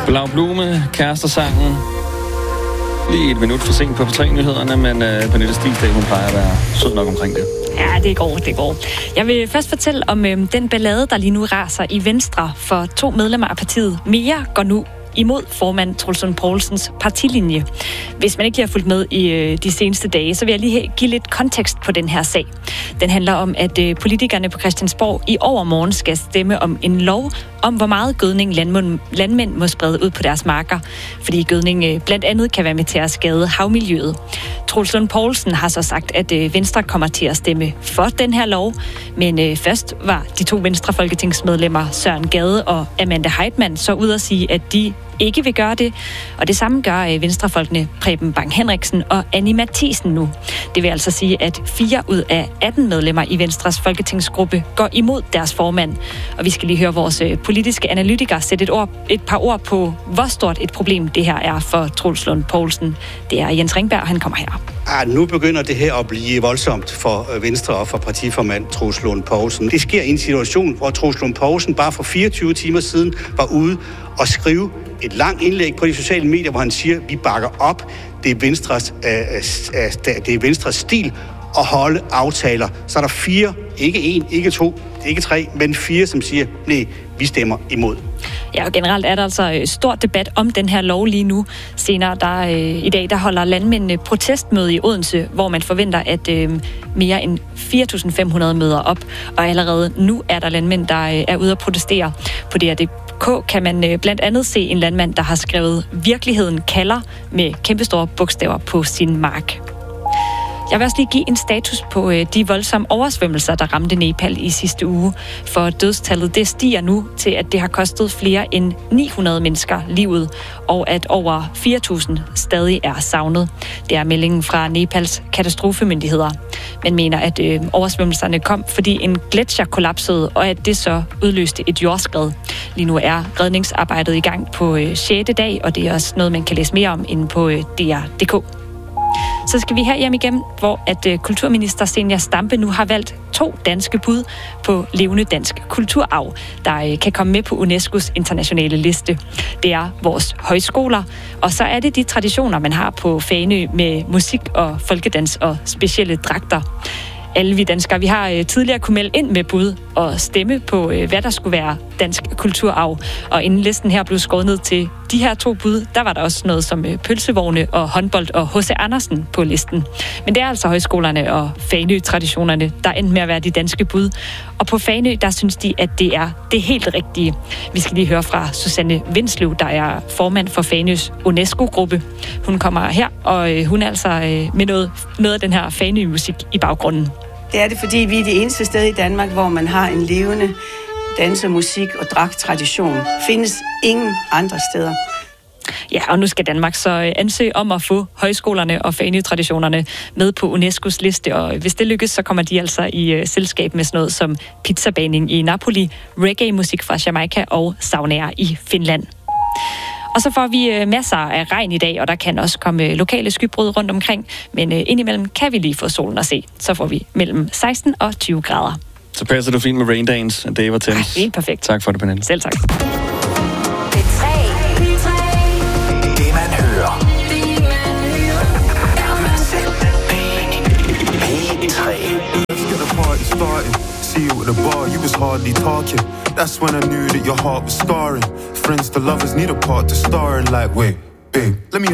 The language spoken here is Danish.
Blau Blume, kærestesangen. Lige et minut for sent på P3-nyhederne, men Pernille Stilsdag, hun plejer at være sød nok omkring det. Ja, det går. Jeg vil først fortælle om den ballade, der lige nu raser i Venstre, for 2 medlemmer af partiet. Mere går nu imod formand Troels Lund Poulsens partilinje. Hvis man ikke har fulgt med i de seneste dage, så vil jeg lige give lidt kontekst på den her sag. Den handler om, at politikerne på Christiansborg i overmorgen skal stemme om en lov om, hvor meget gødning landmænd må sprede ud på deres marker, fordi gødning blandt andet kan være med til at skade havmiljøet. Troels Lund Poulsen har så sagt, at Venstre kommer til at stemme for den her lov, men først var de 2 Venstre-folketingsmedlemmer Søren Gade og Amanda Heitmann så ud at sige, at de ikke vil gøre det, og det samme gør Venstrefolkene Preben Bang Henriksen og Annie Matthiesen nu. Det vil altså sige, at 4 ud af 18 medlemmer i Venstres folketingsgruppe går imod deres formand. Og vi skal lige høre vores politiske analytiker sætte et par ord på, hvor stort et problem det her er for Troels Lund Poulsen. Det er Jens Ringberg, og han kommer her. Nu begynder det her at blive voldsomt for Venstre og for partiformand Troels Lund Poulsen. Det sker i en situation, hvor Troels Lund Poulsen bare for 24 timer siden var ude og skrive et langt indlæg på de sociale medier, hvor han siger, at vi bakker op. Det er Venstres stil at holde aftaler. Så er der 4, ikke 1, ikke 2, ikke 3, men 4, som siger, nej, vi stemmer imod. Ja, og generelt er der altså stor debat om den her lov lige nu. Senere i dag, der holder landmændene protestmøde i Odense, hvor man forventer, at mere end 4.500 møder op. Og allerede nu er der landmænd, der er ude at protestere. På DR.dk kan man blandt andet se en landmand, der har skrevet "Virkeligheden kalder" med kæmpestore bogstaver på sin mark. Jeg vil også lige give en status på de voldsomme oversvømmelser, der ramte Nepal i sidste uge. For dødstallet det stiger nu til, at det har kostet flere end 900 mennesker livet, og at over 4.000 stadig er savnet. Det er meldingen fra Nepals katastrofemyndigheder. Man mener, at oversvømmelserne kom, fordi en gletsjer kollapsede, og at det så udløste et jordskred. Lige nu er redningsarbejdet i gang på 6. dag, og det er også noget, man kan læse mere om inde på DR.dk. Så skal vi herhjem igen, hvor at kulturminister Zenia Stampe nu har valgt 2 danske bud på levende dansk kulturarv, der kan komme med på UNESCO's internationale liste. Det er vores højskoler, og så er det de traditioner, man har på Fanø med musik og folkedans og specielle dragter. Alle vi danskere, vi har tidligere kunne melde ind med bud og stemme på, hvad der skulle være dansk kulturarv. Og inden listen her blev skåret ned til de her 2 bud, der var der også noget som pølsevogne og håndbold og H.C. Andersen på listen. Men det er altså højskolerne og Fanø-traditionerne, der endte med at være de danske bud. Og på Fanø, der synes de, at det er det helt rigtige. Vi skal lige høre fra Susanne Vindslev, der er formand for Fanøs UNESCO-gruppe. Hun kommer her, og hun er altså med noget af den her Fanø-musik i baggrunden. Det er det, fordi vi er det eneste sted i Danmark, hvor man har en levende danse-, musik- og dragttradition. Findes ingen andre steder. Ja, og nu skal Danmark så ansøge om at få højskolerne og Fanø-traditionerne med på UNESCO's liste, og hvis det lykkes, så kommer de altså i selskab med sådan noget som pizzabaning i Napoli, reggae-musik fra Jamaica og saunaer i Finland. Og så får vi masser af regn i dag, og der kan også komme lokale skybrud rundt omkring, men indimellem kan vi lige få solen at se. Så får vi mellem 16 og 20 grader. Så passer du fint med Rain Dance and Dave og Thames. Helt perfekt. Tak for det, Pernille. Selv tak. See you at the bar, you was hardly talking. That's when I knew that your heart was scarring. Friends to lovers need a part to star in. Like, wait, babe, let me